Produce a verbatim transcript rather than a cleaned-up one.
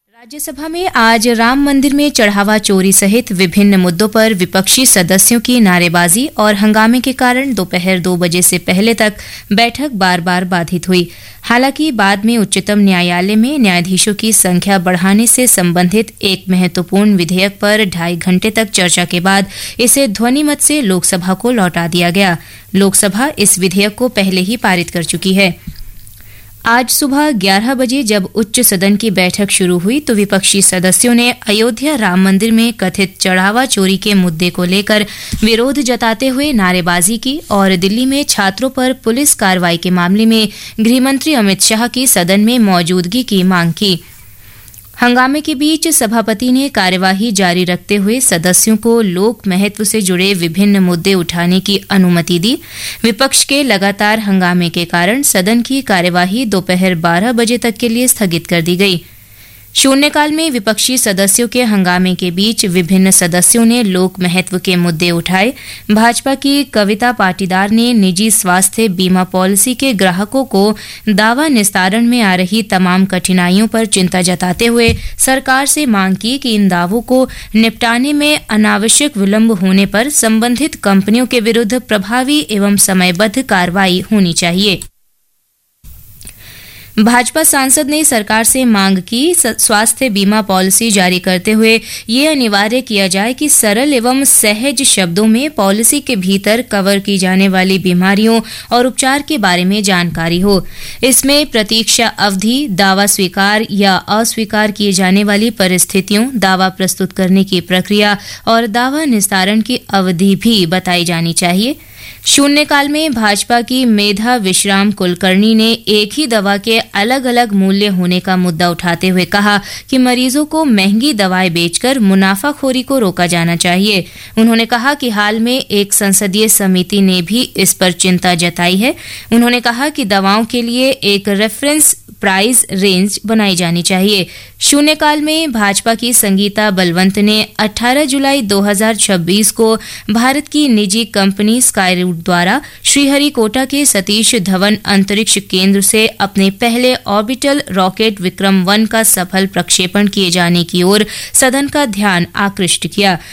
राज्यसभा में आज राम मंदिर में चढ़ावा चोरी सहित विभिन्न मुद्दों पर विपक्षी सदस्यों की नारेबाजी और हंगामे के कारण दोपहर दो बजे से पहले तक बैठक बार बार बाधित हुई। हालांकि बाद में उच्चतम न्यायालय में न्यायाधीशों की संख्या बढ़ाने से संबंधित एक महत्वपूर्ण विधेयक पर ढाई घंटे तक चर्चा के बाद इसे ध्वनिमत से लोकसभा को लौटा दिया गया। लोकसभा इस विधेयक को पहले ही पारित कर चुकी है। आज सुबह ग्यारह बजे जब उच्च सदन की बैठक शुरू हुई तो विपक्षी सदस्यों ने अयोध्या राम मंदिर में कथित चढ़ावा चोरी के मुद्दे को लेकर विरोध जताते हुए नारेबाजी की और दिल्ली में छात्रों पर पुलिस कार्रवाई के मामले में गृहमंत्री अमित शाह की सदन में मौजूदगी की मांग की। हंगामे के बीच सभापति ने कार्यवाही जारी रखते हुए सदस्यों को लोक महत्व से जुड़े विभिन्न मुद्दे उठाने की अनुमति दी। विपक्ष के लगातार हंगामे के कारण सदन की कार्यवाही दोपहर बारह बजे तक के लिए स्थगित कर दी गई। शून्यकाल में विपक्षी सदस्यों के हंगामे के बीच विभिन्न सदस्यों ने लोक महत्व के मुद्दे उठाए। भाजपा की कविता पाटीदार ने निजी स्वास्थ्य बीमा पॉलिसी के ग्राहकों को दावा निस्तारण में आ रही तमाम कठिनाइयों पर चिंता जताते हुए सरकार से मांग की कि इन दावों को निपटाने में अनावश्यक विलंब होने पर संबंधित कंपनियों के विरुद्ध प्रभावी एवं समयबद्ध कार्रवाई होनी चाहिए। भाजपा सांसद ने सरकार से मांग की स्वास्थ्य बीमा पॉलिसी जारी करते हुए ये अनिवार्य किया जाए कि सरल एवं सहज शब्दों में पॉलिसी के भीतर कवर की जाने वाली बीमारियों और उपचार के बारे में जानकारी हो। इसमें प्रतीक्षा अवधि, दावा स्वीकार या अस्वीकार किए जाने वाली परिस्थितियों, दावा प्रस्तुत करने की प्रक्रिया और दावा निस्तारण की अवधि भी बताई जानी चाहिए। शून्यकाल में भाजपा की मेधा विश्राम कुलकर्णी ने एक ही दवा के अलग अलग मूल्य होने का मुद्दा उठाते हुए कहा कि मरीजों को महंगी दवाएं बेचकर मुनाफाखोरी को रोका जाना चाहिए। उन्होंने कहा कि हाल में एक संसदीय समिति ने भी इस पर चिंता जताई है। उन्होंने कहा कि दवाओं के लिए एक रेफरेंस प्राइस रेंज बनाई जानी चाहिए। शून्यकाल में भाजपा की संगीता बलवंत ने अठारह जुलाई दो हज़ार छब्बीस को भारत की निजी कंपनी स्काई रूट द्वारा श्रीहरिकोटा के सतीश धवन अंतरिक्ष केंद्र से अपने पहले ऑर्बिटल रॉकेट विक्रम वन का सफल प्रक्षेपण किए जाने की ओर सदन का ध्यान आकृष्ट किया।